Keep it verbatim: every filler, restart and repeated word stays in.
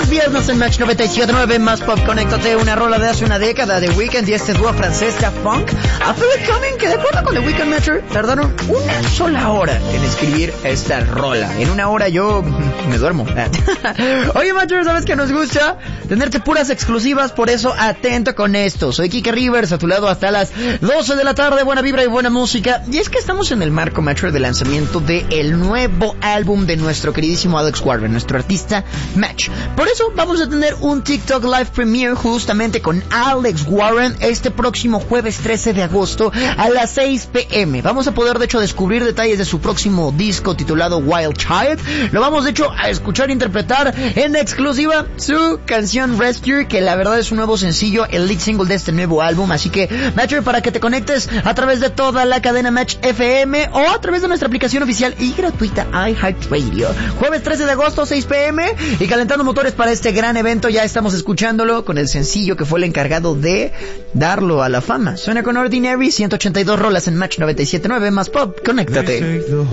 los viernes en Match noventa y siete punto nueve Más Pop. Conéctate, una rola de hace una década de Weeknd y este dúo francés Daft Punk, I Feel It Coming, que de acuerdo con The Weeknd Metro tardaron una sola hora en escribir esta rola. En una hora yo me duermo. Oye, Metro, ¿sabes que nos gusta? Tenerte puras exclusivas, por eso atento con esto. Soy Kike Rivers, a tu lado hasta las doce de la tarde, buena vibra y buena música. Y es que estamos en el marco, Metro, de lanzamiento del nuevo álbum de nuestro queridísimo Alex Warren, nuestro artista Match. Por eso vamos a tener un TikTok Live Premiere justamente con Alex Warren este próximo jueves trece de agosto a las seis pm. Vamos a poder de hecho descubrir detalles de su próximo disco titulado Wild Child. Lo vamos de hecho a escuchar e interpretar en exclusiva su canción Rescue, que la verdad es un nuevo sencillo, el lead single de este nuevo álbum. Así que Match, para que te conectes a través de toda la cadena Match F M o a través de nuestra aplicación oficial y gratuita iHeartRadio. Jueves trece de agosto, seis pm, y calentando motores para este gran evento. Ya estamos escuchándolo con el sencillo que fue el encargado de darlo a la fama. Suena con Ordinary, ciento ochenta y dos rolas en Match noventa y siete punto nueve Más Pop. Conéctate.